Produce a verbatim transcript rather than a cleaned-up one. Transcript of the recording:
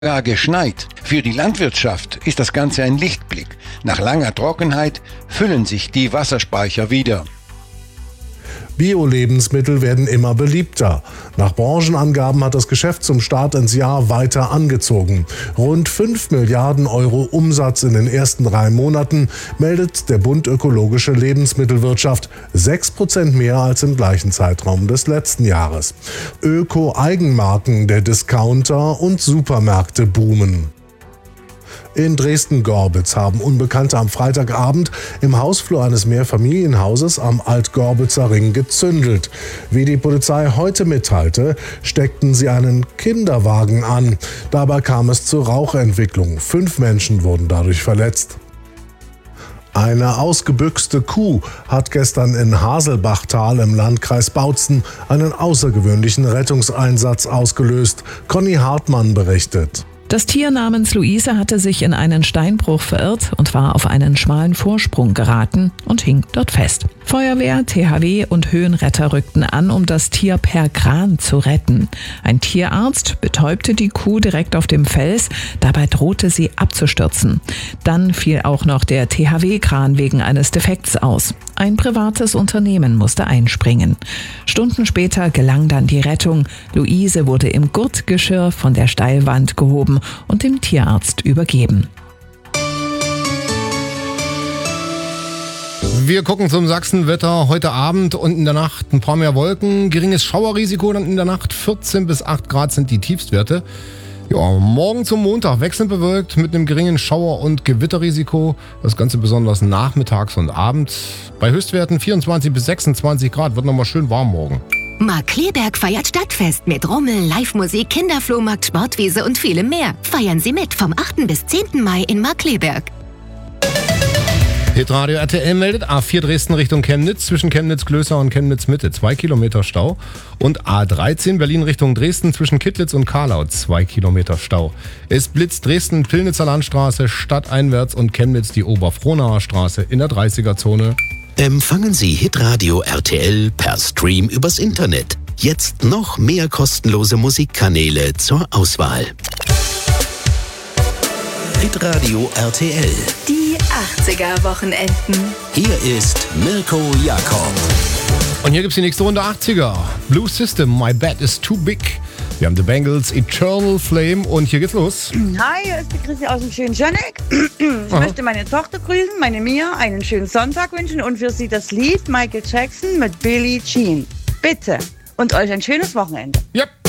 Gar geschneit. Für die Landwirtschaft ist das Ganze ein Lichtblick. Nach langer Trockenheit füllen sich die Wasserspeicher wieder. Bio-Lebensmittel werden immer beliebter. Nach Branchenangaben hat das Geschäft zum Start ins Jahr weiter angezogen. Rund fünf Milliarden Euro Umsatz in den ersten drei Monaten meldet der Bund Ökologische Lebensmittelwirtschaft, sechs Prozent mehr als im gleichen Zeitraum des letzten Jahres. Öko-Eigenmarken der Discounter und Supermärkte boomen. In Dresden-Gorbitz haben Unbekannte am Freitagabend im Hausflur eines Mehrfamilienhauses am Alt-Gorbitzer Ring gezündelt. Wie die Polizei heute mitteilte, steckten sie einen Kinderwagen an. Dabei kam es zur Rauchentwicklung. Fünf Menschen wurden dadurch verletzt. Eine ausgebüxte Kuh hat gestern in Haselbachtal im Landkreis Bautzen einen außergewöhnlichen Rettungseinsatz ausgelöst. Conny Hartmann berichtet. Das Tier namens Luise hatte sich in einen Steinbruch verirrt und war auf einen schmalen Vorsprung geraten und hing dort fest. Feuerwehr, T H W und Höhenretter rückten an, um das Tier per Kran zu retten. Ein Tierarzt betäubte die Kuh direkt auf dem Fels, dabei drohte sie abzustürzen. Dann fiel auch noch der T H W-Kran wegen eines Defekts aus. Ein privates Unternehmen musste einspringen. Stunden später gelang dann die Rettung. Luise wurde im Gurtgeschirr von der Steilwand gehoben und dem Tierarzt übergeben. Wir gucken zum Sachsenwetter heute Abend und in der Nacht ein paar mehr Wolken. Geringes Schauerrisiko, dann in der Nacht vierzehn bis acht Grad sind die Tiefstwerte. Ja, morgen zum Montag wechselnd bewölkt mit einem geringen Schauer- und Gewitterrisiko. Das Ganze besonders nachmittags und abends. Bei Höchstwerten vierundzwanzig bis sechsundzwanzig Grad wird nochmal schön warm morgen. Markkleeberg feiert Stadtfest mit Rummel, Live-Musik, Kinderflohmarkt, Sportwiese und vielem mehr. Feiern Sie mit vom achten bis zehnten Mai in Markkleeberg. Hitradio R T L meldet A vier Dresden Richtung Chemnitz, zwischen Chemnitz-Glößer und Chemnitz-Mitte, zwei Kilometer Stau. Und A dreizehn Berlin Richtung Dresden, zwischen Kittlitz und Karlau, zwei Kilometer Stau. Es blitzt Dresden, Pillnitzer Landstraße, stadteinwärts und Chemnitz die Oberfrohnaer Straße in der dreißiger-Zone. Empfangen Sie Hitradio R T L per Stream übers Internet. Jetzt noch mehr kostenlose Musikkanäle zur Auswahl. Hitradio R T L. Die achtziger-Wochenenden. Hier ist Mirko Jakob. Und hier gibt's die nächste Runde achtziger. Blue System, My Bed is Too Big. Wir haben The Bangles, Eternal Flame und hier geht's los. Hi, hier ist die Christi aus dem schönen Schöneck. Ich Aha. möchte meine Tochter grüßen, meine Mia, einen schönen Sonntag wünschen und für sie das Lied Michael Jackson mit Billie Jean. Bitte. Und euch ein schönes Wochenende. Yep.